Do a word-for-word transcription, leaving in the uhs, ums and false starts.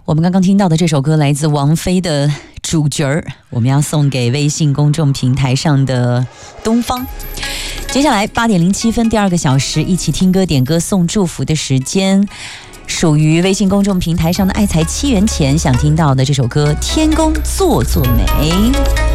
我们刚刚听到的这首歌来自王菲的主角儿，我们要送给微信公众平台上的东方。接下来八点零七分，第二个小时，一起听歌点歌送祝福的时间，属于微信公众平台上的爱才七元钱想听到的这首歌《天公作作美》。